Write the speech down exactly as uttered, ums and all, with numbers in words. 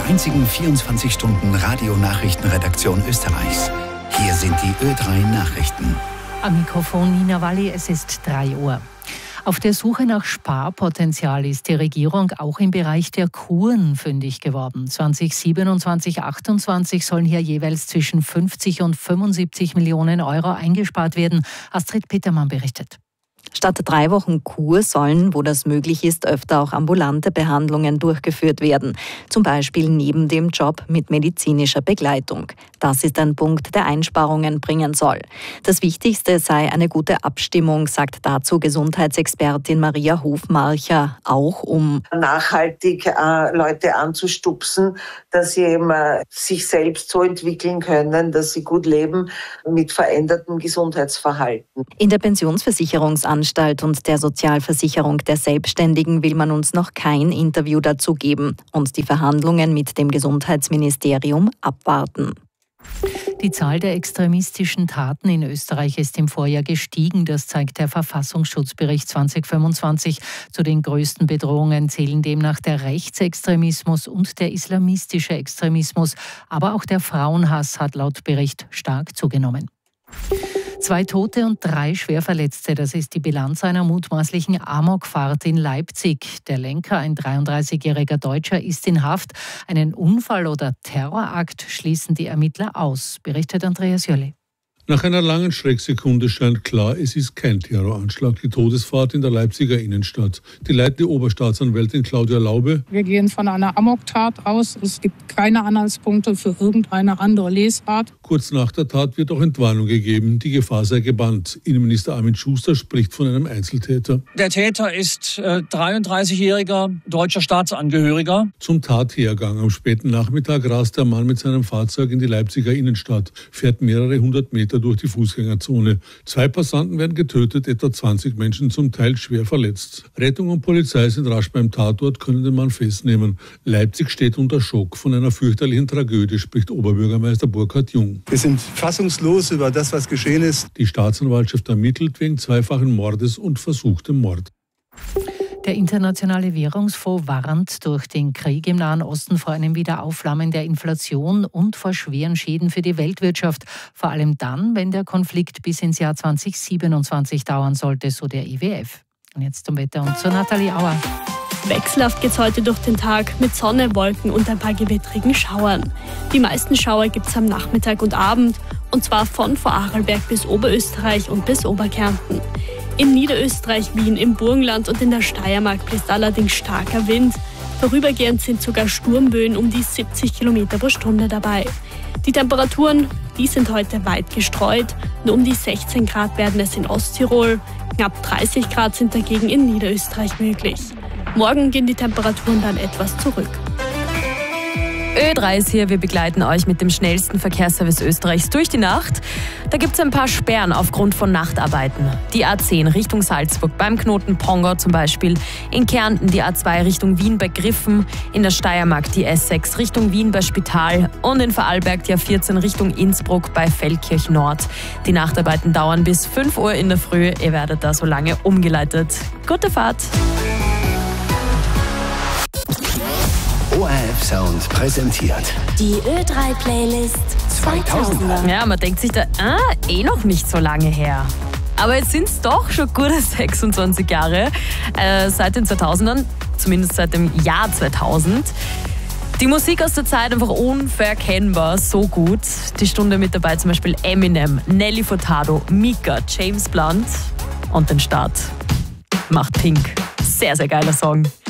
der einzigen vierundzwanzig Stunden Radionachrichtenredaktion Österreichs. Hier sind die Ö drei Nachrichten. Am Mikrofon Nina Walli, es ist drei Uhr. Auf der Suche nach Sparpotenzial ist die Regierung auch im Bereich der Kuren fündig geworden. zwanzig siebenundzwanzig achtundzwanzig sollen hier jeweils zwischen fünfzig und fünfundsiebzig Millionen Euro eingespart werden. Astrid Petermann berichtet. Statt drei Wochen Kur sollen, wo das möglich ist, öfter auch ambulante Behandlungen durchgeführt werden. Zum Beispiel neben dem Job mit medizinischer Begleitung. Das ist ein Punkt, der Einsparungen bringen soll. Das Wichtigste sei eine gute Abstimmung, sagt dazu Gesundheitsexpertin Maria Hofmarcher, auch um nachhaltig äh, Leute anzustupsen, dass sie eben, äh, sich selbst so entwickeln können, dass sie gut leben mit verändertem Gesundheitsverhalten. In der Pensionsversicherungsanstalt und der Sozialversicherung der Selbstständigen will man uns noch kein Interview dazu geben und die Verhandlungen mit dem Gesundheitsministerium abwarten. Die Zahl der extremistischen Taten in Österreich ist im Vorjahr gestiegen. Das zeigt der Verfassungsschutzbericht zwanzig fünfundzwanzig. Zu den größten Bedrohungen zählen demnach der Rechtsextremismus und der islamistische Extremismus. Aber auch der Frauenhass hat laut Bericht stark zugenommen. Zwei Tote und drei Schwerverletzte, das ist die Bilanz einer mutmaßlichen Amokfahrt in Leipzig. Der Lenker, ein dreiunddreißigjähriger Deutscher, ist in Haft. Einen Unfall oder Terrorakt schließen die Ermittler aus, berichtet Andreas Jölli. Nach einer langen Schrecksekunde scheint klar, es ist kein Terroranschlag, die Todesfahrt in der Leipziger Innenstadt. Die leitende Oberstaatsanwältin Claudia Laube: Wir gehen von einer Amoktat aus. Es gibt keine Anhaltspunkte für irgendeine andere Lesart. Kurz nach der Tat wird auch Entwarnung gegeben, die Gefahr sei gebannt. Innenminister Armin Schuster spricht von einem Einzeltäter. Der Täter ist äh, dreiunddreißigjähriger deutscher Staatsangehöriger. Zum Tathergang am späten Nachmittag rast der Mann mit seinem Fahrzeug in die Leipziger Innenstadt, fährt mehrere hundert Meter durch die Fußgängerzone. Zwei Passanten werden getötet, etwa zwanzig Menschen zum Teil schwer verletzt. Rettung und Polizei sind rasch beim Tatort, können den Mann festnehmen. Leipzig steht unter Schock. Von einer fürchterlichen Tragödie spricht Oberbürgermeister Burkhard Jung. Wir sind fassungslos über das, was geschehen ist. Die Staatsanwaltschaft ermittelt wegen zweifachen Mordes und versuchtem Mord. Der Internationale Währungsfonds warnt durch den Krieg im Nahen Osten vor einem Wiederaufflammen der Inflation und vor schweren Schäden für die Weltwirtschaft. Vor allem dann, wenn der Konflikt bis ins Jahr zwanzig siebenundzwanzig dauern sollte, so der I W F. Und jetzt zum Wetter und zu Nathalie Auer. Wechselhaft geht's heute durch den Tag mit Sonne, Wolken und ein paar gewittrigen Schauern. Die meisten Schauer gibt's am Nachmittag und Abend, und zwar von Vorarlberg bis Oberösterreich und bis Oberkärnten. In Niederösterreich, Wien, im Burgenland und in der Steiermark bläst allerdings starker Wind. Vorübergehend sind sogar Sturmböen um die siebzig Kilometer pro Stunde dabei. Die Temperaturen, die sind heute weit gestreut. Nur um die sechzehn Grad werden es in Osttirol. Knapp dreißig Grad sind dagegen in Niederösterreich möglich. Morgen gehen die Temperaturen dann etwas zurück. Ö drei ist hier, wir begleiten euch mit dem schnellsten Verkehrsservice Österreichs durch die Nacht. Da gibt es ein paar Sperren aufgrund von Nachtarbeiten. Die A zehn Richtung Salzburg beim Knoten Pongau zum Beispiel. In Kärnten die A zwei Richtung Wien bei Griffen. In der Steiermark die S sechs Richtung Wien bei Spital. Und in Vorarlberg die A vierzehn Richtung Innsbruck bei Feldkirch Nord. Die Nachtarbeiten dauern bis fünf Uhr in der Früh. Ihr werdet da so lange umgeleitet. Gute Fahrt! O R F Sound präsentiert die Ö drei Playlist zweitausender. Ja, man denkt sich da, ah, eh noch nicht so lange her. Aber jetzt sind es doch schon gute sechsundzwanzig Jahre äh, seit den zweitausendern, zumindest seit dem Jahr zweitausend. Die Musik aus der Zeit einfach unverkennbar, so gut. Die Stunde mit dabei zum Beispiel Eminem, Nelly Furtado, Mika, James Blunt und den Start macht Pink. Sehr, sehr geiler Song.